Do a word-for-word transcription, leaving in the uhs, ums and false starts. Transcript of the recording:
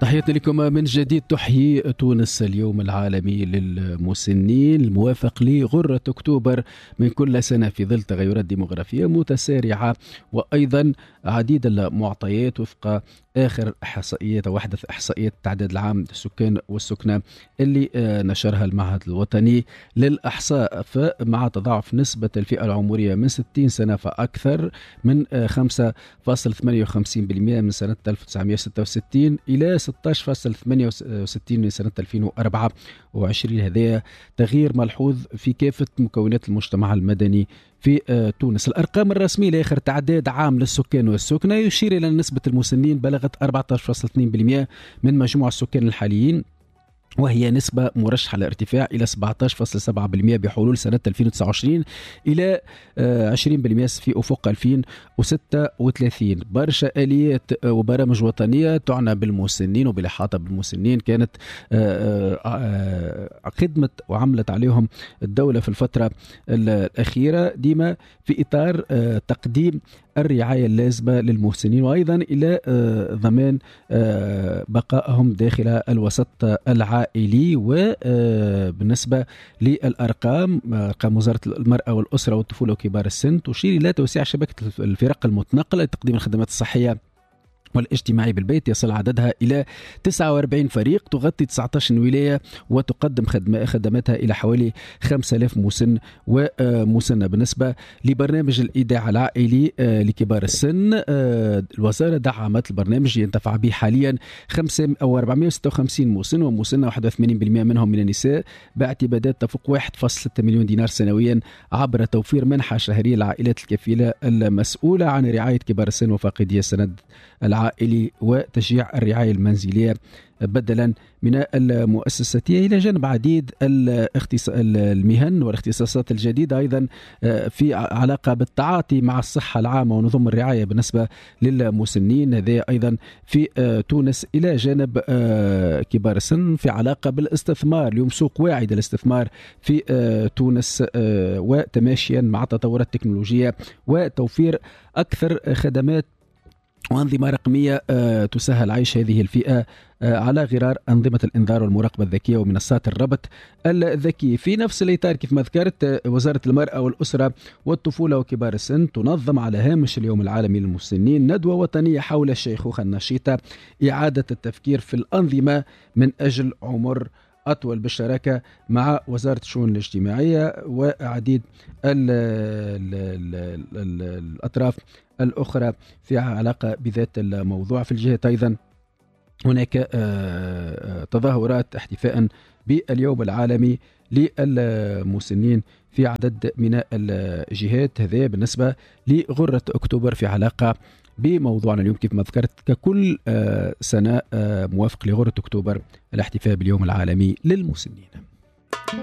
تحياتي لكم من جديد. تحيي تونس اليوم العالمي للمسنين الموافق لغرة أكتوبر من كل سنة في ظل تغيرات ديموغرافية متسارعة وأيضا عديد المعطيات وفق آخر إحصائيات أو أحدث إحصائيات التعداد العام للسكان والسكنة اللي نشرها المعهد الوطني للإحصاء. فمع تضاعف نسبة الفئة العمرية من ستين سنة فأكثر من خمسة فاصلة ثمانية وخمسين بالمئة من سنة ألف وتسعمئة وستة وستين إلى ستة عشر فاصلة ثمانية وستين من سنة ألفين وأربعة وعشرين. هذا تغيير ملحوظ في كافة مكونات المجتمع المدني في تونس. الأرقام الرسمية لآخر تعداد عام للسكان والسكنة يشير إلى أن نسبة المسنين بلغت أربعة عشر فاصلة اثنين بالمئة من مجموع السكان الحاليين، وهي نسبة مرشحة للارتفاع إلى سبعة عشر فاصلة سبعة بالمئة بحلول سنة ألفين وتسعة وعشرين إلى عشرين بالمئة في أفق ألفين وستة وثلاثين. برشا آليات وبرامج وطنية تعنى بالمسنين وبالإحاطة بالمسنين كانت خدمت وعملت عليهم الدولة في الفترة الأخيرة، ديما في إطار تقديم الرعاية اللازمة للمسنين وأيضا إلى ضمان بقائهم داخل الوسط العائلي. وبالنسبة للأرقام، أرقام وزارة المرأة والأسرة والطفولة وكبار السن تشير إلى توسيع شبكة الفرق المتنقلة لتقديم الخدمات الصحية والاجتماعي بالبيت. يصل عددها إلى تسعة وأربعين فريق تغطي تسعة عشر ولاية وتقدم خدماتها إلى حوالي خمسة آلاف مسن ومسنة. بالنسبة لبرنامج الإيداع العائلي لكبار السن، الوزارة دعمت البرنامج ينتفع به حاليا خمسة أو أربعمئة وستة وخمسين مسن ومسنة، واحد وثمانين بالمئة منهم من النساء، باعتمادات تفوق واحد فاصلة ستة مليون دينار سنويا عبر توفير منحة شهرية للعائلات الكفيلة المسؤولة عن رعاية كبار السن وفاقدي السند العائلي وتشجيع الرعاية المنزلية بدلا من المؤسساتية، إلى جانب عديد المهن والاختصاصات الجديدة أيضا في علاقة بالتعاطي مع الصحة العامة ونظم الرعاية بالنسبة للمسنين. هذا أيضا في تونس إلى جانب كبار السن في علاقة بالاستثمار. اليوم سوق واعد الاستثمار في تونس وتماشيا مع تطورات التكنولوجية وتوفير أكثر خدمات وأنظمة رقمية تسهل عيش هذه الفئة على غرار أنظمة الإنذار والمراقبة الذكية ومنصات الربط الذكي. في نفس الإطار كيف ما ذكرت، وزارة المرأة والأسرة والطفولة وكبار السن تنظم على هامش اليوم العالمي للمسنين ندوة وطنية حول الشيخوخة النشيطة، إعادة التفكير في الأنظمة من أجل عمر أطول، بالشراكة مع وزارة الشؤون الاجتماعية وعديد ال ال ال ال الأطراف الأخرى في علاقة بذات الموضوع. في الجهة أيضا هناك تظاهرات احتفاء باليوم العالمي للمسنين في عدد من الجهات. هذا بالنسبة لغرة أكتوبر في علاقة بموضوعنا اليوم كيف ما ذكرت ككل سنة موافق لغرة أكتوبر الاحتفاء باليوم العالمي للمسنين.